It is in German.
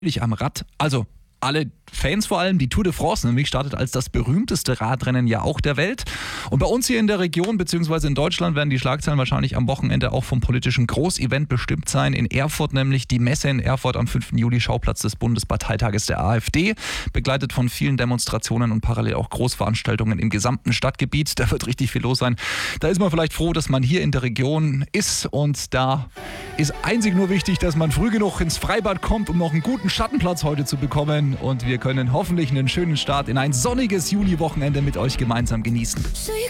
am Rad. Also alle Fans vor allem, die Tour de France nämlich startet als das berühmteste Radrennen ja auch der Welt. Und bei uns hier in der Region bzw. in Deutschland werden die Schlagzeilen wahrscheinlich am Wochenende auch vom politischen Großevent bestimmt sein. In Erfurt nämlich die Messe in Erfurt am 5. Juli, Schauplatz des Bundesparteitages der AfD, begleitet von vielen Demonstrationen und parallel auch Großveranstaltungen im gesamten Stadtgebiet. Da wird richtig viel los sein. Da ist man vielleicht froh, dass man hier in der Region ist, und da ist einzig nur wichtig, dass man früh genug ins Freibad kommt, um noch einen guten Schattenplatz heute zu bekommen, und wir können hoffentlich einen schönen Start in ein sonniges Juli-Wochenende mit euch gemeinsam genießen.